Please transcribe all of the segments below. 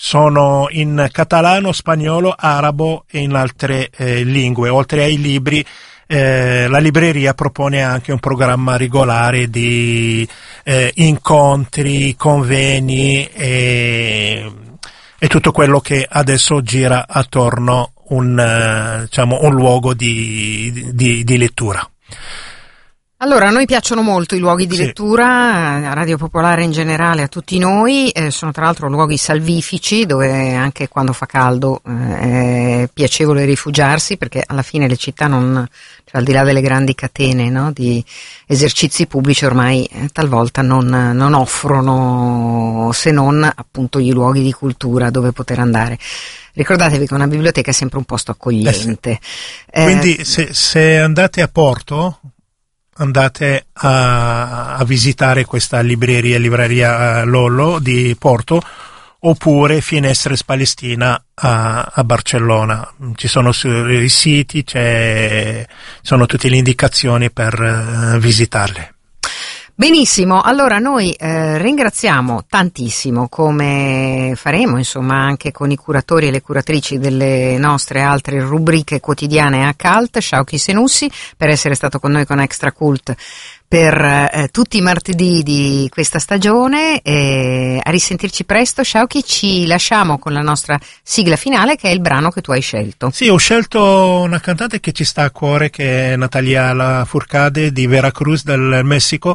sono in catalano, spagnolo, arabo e in altre lingue. Oltre ai libri, la libreria propone anche un programma regolare di incontri, convegni e tutto quello che adesso gira attorno un luogo di lettura. Allora, a noi piacciono molto i luoghi di lettura, a Radio Popolare in generale, a tutti noi, sono tra l'altro luoghi salvifici dove anche quando fa caldo è piacevole rifugiarsi, perché alla fine le città al di là delle grandi catene, no, di esercizi pubblici ormai talvolta non offrono se non appunto i luoghi di cultura dove poter andare. Ricordatevi che una biblioteca è sempre un posto accogliente. Quindi se andate a Porto, andate a visitare questa libreria Lollo di Porto, oppure Finestres Palestina a Barcellona. Ci sono sui siti, sono tutte le indicazioni per visitarle. Benissimo, allora noi ringraziamo tantissimo, come faremo insomma anche con i curatori e le curatrici delle nostre altre rubriche quotidiane a Cult, Shauki Senussi, per essere stato con noi con Extra Cult per tutti i martedì di questa stagione. A risentirci presto, Shauki. Ci lasciamo con la nostra sigla finale, che è il brano che tu hai scelto. Sì, ho scelto una cantante che ci sta a cuore, che è Natalia Lafourcade di Veracruz del Messico,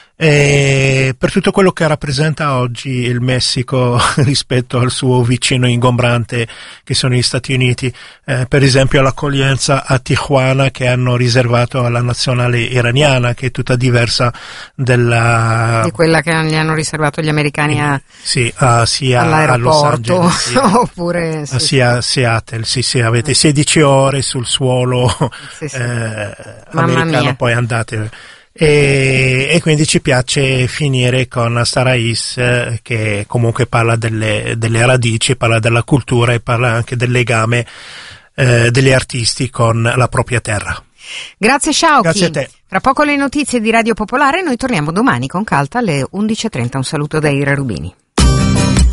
e per tutto quello che rappresenta oggi il Messico rispetto al suo vicino ingombrante che sono gli Stati Uniti, per esempio l'accoglienza a Tijuana che hanno riservato alla nazionale iraniana, che è tutta diversa di quella che gli hanno riservato gli americani sia all'aeroporto a Los Angeles, oppure sia a Seattle. Sì, avete 16 ore sul suolo americano, poi andate. E quindi ci piace finire con Sarais, che comunque parla delle radici, parla della cultura e parla anche del legame degli artisti con la propria terra. Grazie Shauki. Grazie a te. Fra poco le notizie di Radio Popolare, noi torniamo domani con Cult alle 11:30. Un saluto da Ira Rubini.